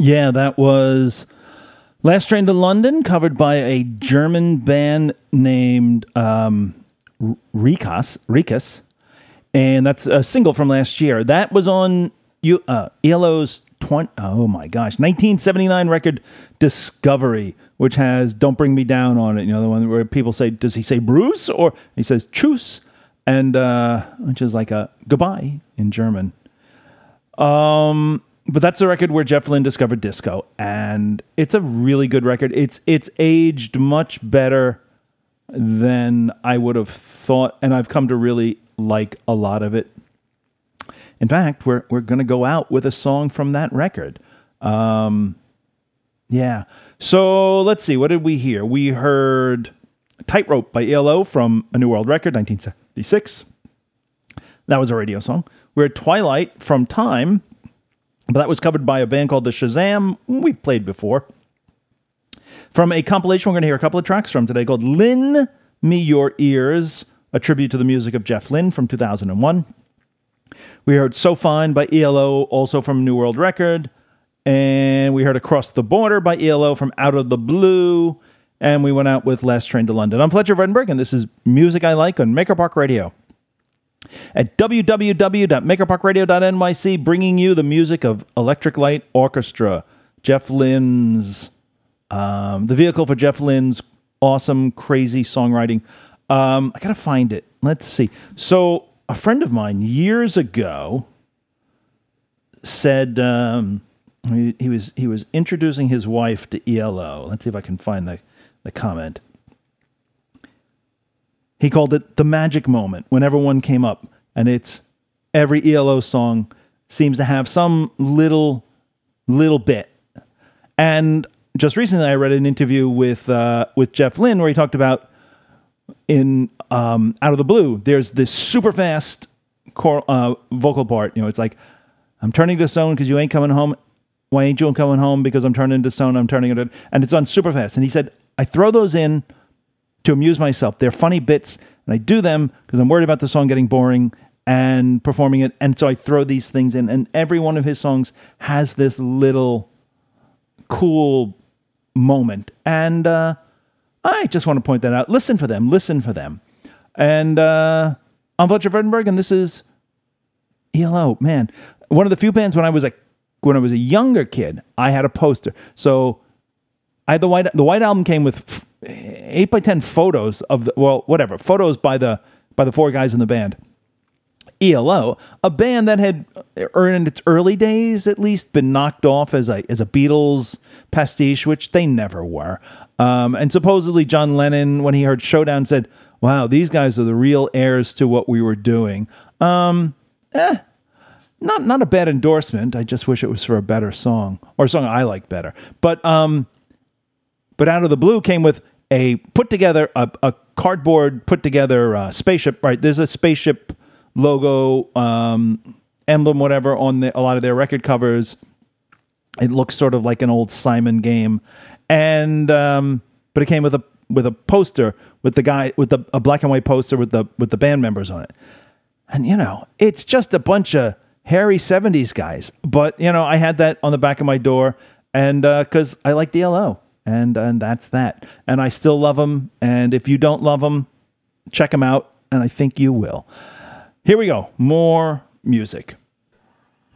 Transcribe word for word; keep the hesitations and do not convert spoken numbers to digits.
Yeah, that was Last Train to London, covered by a German band named um, Rikas, Rikas, and that's a single from last year. That was on you, uh, E L O's twenty, oh my gosh, nineteen seventy-nine record Discovery, which has Don't Bring Me Down on it. You know, the one where people say, does he say Bruce? Or he says Tschüss, and uh, which is like a goodbye in German. Um... But that's the record where Jeff Lynne discovered disco, and it's a really good record. It's it's aged much better than I would have thought, and I've come to really like a lot of it. In fact, we're we're going to go out with a song from that record. Um, yeah. So let's see. What did we hear? We heard Tightrope by E L O from A New World Record, nineteen seventy-six. That was a radio song. We heard Twilight from Time. But that was covered by a band called the Shazam, we've played before. From a compilation we're going to hear a couple of tracks from today called Lend Me Your Ears, a tribute to the music of Jeff Lynne from two thousand one. We heard So Fine by E L O, also from New World Record. And we heard Across the Border by E L O from Out of the Blue. And we went out with Last Train to London. I'm Fletcher Vredenberg, and this is Music I Like on Maker Park Radio. At w w w dot maker park radio dot n y c, bringing you the music of Electric Light Orchestra, Jeff Lynne's, um, the vehicle for Jeff Lynne's awesome, crazy songwriting. Um, I gotta find it. Let's see. So, a friend of mine years ago said um, he, he was he was introducing his wife to E L O. Let's see if I can find the the comment. He called it the magic moment whenever one came up. And it's every E L O song seems to have some little, little bit. And just recently I read an interview with uh, with Jeff Lynne where he talked about in um, Out of the Blue, there's this super fast cor- uh, vocal part. You know, it's like, I'm turning to stone because you ain't coming home. Why ain't you coming home? Because I'm turning to stone. I'm turning it. And it's on super fast. And he said, I throw those in to amuse myself. They're funny bits, and I do them because I'm worried about the song getting boring and performing it, and so I throw these things in, and every one of his songs has this little cool moment, and uh, I just want to point that out. Listen for them. Listen for them. And uh, I'm Fletcher Vredenberg, and this is E L O. Man, one of the few bands when I was a, when I was a younger kid, I had a poster. So I had the White, the White Album came with f- eight by ten photos of the, well, whatever, photos by the by the four guys in the band. E L O, a band that had, in its early days at least, been knocked off as a as a Beatles pastiche, which they never were. Um, and supposedly John Lennon, when he heard Showdown, said, wow, these guys are the real heirs to what we were doing. Um, eh, not not a bad endorsement. I just wish it was for a better song, or a song I like better. But um, but Out of the Blue came with a put together, a, a cardboard put together uh, spaceship, right? There's a spaceship logo, um, emblem, whatever, on the, a lot of their record covers. It looks sort of like an old Simon game. And, um, but it came with a, with a poster with the guy, with the, a black and white poster with the, with the band members on it. And, you know, it's just a bunch of hairy seventies guys. But, you know, I had that on the back of my door, and, uh, cause I like D L O. And and that's that. And I still love them. And if you don't love them, check them out. And I think you will. Here we go. More music.